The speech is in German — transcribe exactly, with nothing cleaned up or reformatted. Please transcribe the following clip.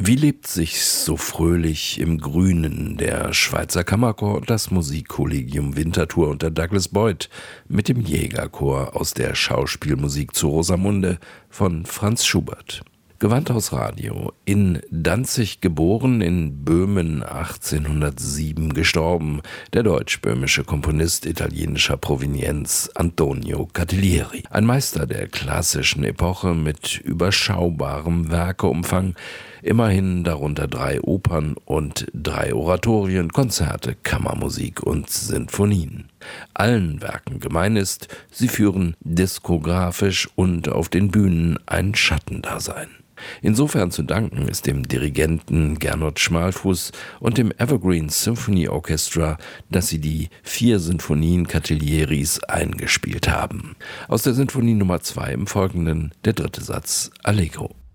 Wie lebt sich's so fröhlich im Grünen, der Schweizer Kammerchor und das Musikkollegium Winterthur unter Douglas Boyd mit dem Jägerchor aus der Schauspielmusik zu Rosamunde von Franz Schubert. Gewandhaus-Radio, in Danzig geboren, in Böhmen achtzehnhundertsieben gestorben, der deutsch-böhmische Komponist italienischer Provenienz Antonio Catalieri. Ein Meister der klassischen Epoche mit überschaubarem Werkeumfang, immerhin darunter drei Opern und drei Oratorien, Konzerte, Kammermusik und Sinfonien. Allen Werken gemein ist, sie führen diskografisch und auf den Bühnen ein Schattendasein. Insofern zu danken ist dem Dirigenten Gernot Schmalfuß und dem Evergreen Symphony Orchestra, dass sie die vier Sinfonien Catilieris eingespielt haben. Aus der Sinfonie Nummer zwei im Folgenden der dritte Satz Allegro.